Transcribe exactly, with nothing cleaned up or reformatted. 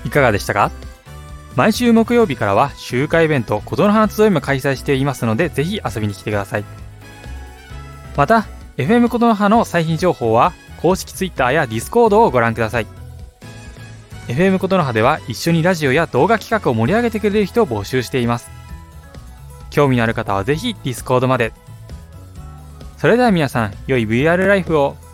いかがでしたか？毎週木曜日からは集会イベント琴の葉集いも開催していますので、ぜひ遊びに来てください。また エフエム 琴の葉の最新情報は公式 Twitter や Discord をご覧ください。 エフエム 琴の葉では一緒にラジオや動画企画を盛り上げてくれる人を募集しています。興味のある方はぜひ Discord まで。それでは皆さん、良い ブイアール ライフを。